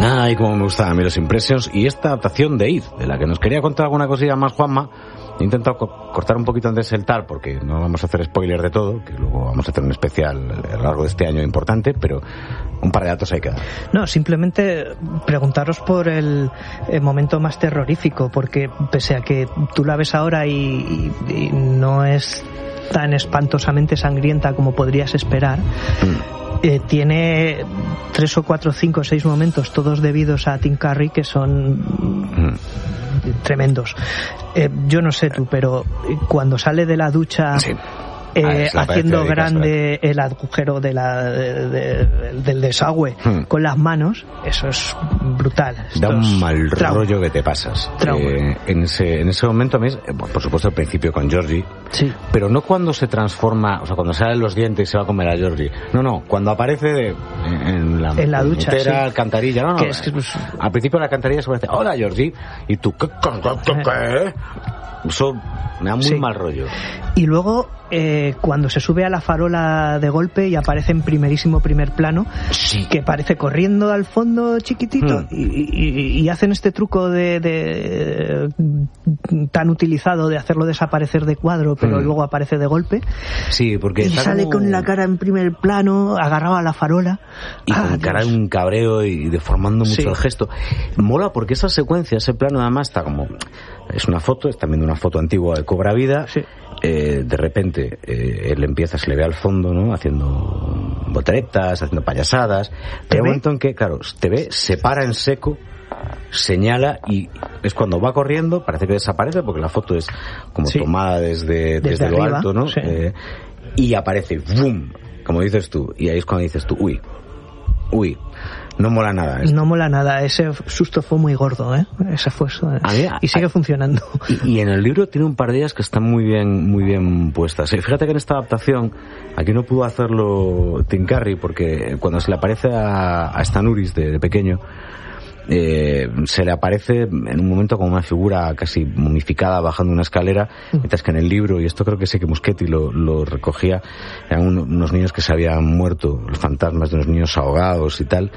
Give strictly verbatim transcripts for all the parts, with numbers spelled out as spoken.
Ay, cómo me gustan a mí los Impressions y esta adaptación de It, de la que nos quería contar alguna cosilla más Juanma. He intentado co- cortar un poquito antes el tal, porque no vamos a hacer spoiler de todo, que luego vamos a hacer un especial a lo largo de este año importante, pero un par de datos hay que dar. No, simplemente preguntaros por el, el momento más terrorífico, porque pese a que tú la ves ahora y, y, y no es tan espantosamente sangrienta como podrías esperar, mm. eh, tiene tres o cuatro, cinco, seis momentos, todos debidos a Tim Curry, que son... Mm. tremendos. Eh, yo no sé tú, pero cuando sale de la ducha sí. eh, ah, haciendo grande el agujero de la, de, de, del desagüe hmm. con las manos, eso es brutal. Esto da un es mal trauma. rollo que te pasas. Eh, en, ese, en ese momento, a mí, por supuesto, al principio con Georgie, sí. pero no cuando se transforma, o sea, cuando salen los dientes y se va a comer a Georgie. No, no, cuando aparece de, en, en la, en la ducha, sí. alcantarilla. No, no. Que es que, pues, al principio de la alcantarilla se parece, hola Georgie, y tú, ¿qué? qué, qué? Eso me da muy sí. mal rollo. Y luego, eh, cuando se sube a la farola de golpe y aparece en primerísimo primer plano, sí. que parece corriendo al fondo chiquitito, hmm. y, y, y hacen este truco de, de tan utilizado de hacerlo desaparecer de cuadro, pero hmm. luego aparece de golpe. Sí, porque y sale como... con la cara en primer plano, agarrado a la farola. Y ah, con cara de un cabreo y deformando mucho sí. el gesto. Mola porque esa secuencia, ese plano además está como... Es una foto, es también una foto antigua de Cobra Vida. Sí. Eh, de repente eh, él empieza, se le ve al fondo, ¿no? Haciendo volteretas, haciendo payasadas. Pero hay un momento en que, claro, te ve, se para en seco, señala y es cuando va corriendo, parece que desaparece porque la foto es como sí. tomada desde, desde, desde lo arriba, alto, ¿no? Sí. Eh, y aparece, ¡bum! Como dices tú. Y ahí es cuando dices tú, uy, uy. No mola nada esto. No mola nada, ese susto fue muy gordo, ¿eh? Ese fue eso. Y sigue a, funcionando. Y, y en el libro tiene un par de ellas que están muy bien, muy bien puestas. Fíjate que en esta adaptación, aquí no pudo hacerlo Tim Curry, porque cuando se le aparece a, a Stan Uris de, de pequeño, eh, se le aparece en un momento como una figura casi momificada bajando una escalera, mientras que en el libro, y esto creo que sé que Muschietti lo, lo recogía, eran un, unos niños que se habían muerto, los fantasmas de unos niños ahogados y tal,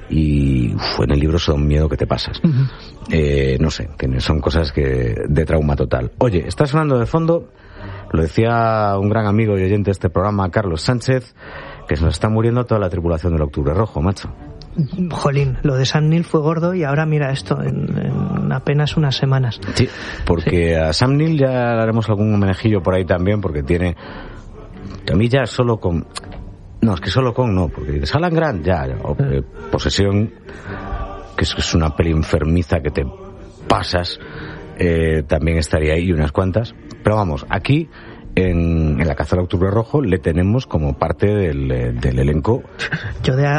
y uf, en el libro son miedo que te pasas. Uh-huh. Eh, no sé, que son cosas que de trauma total. Oye, está sonando de fondo, lo decía un gran amigo y oyente de este programa, Carlos Sánchez, que se nos está muriendo toda la tripulación del Octubre Rojo, macho. Jolín, lo de Sam Neill fue gordo y ahora mira esto, en, en apenas unas semanas. Sí, porque sí. a Sam Neill ya le haremos algún homenajillo por ahí también, porque tiene... A mí ya solo con... No, es que solo con no, porque dices Alan Grant, ya, ya o, eh, Posesión, que es, que es una peli enfermiza que te pasas, eh, también estaría ahí unas cuantas. Pero vamos, aquí... En, en La Caza del Octubre Rojo le tenemos como parte del, del elenco. Yo de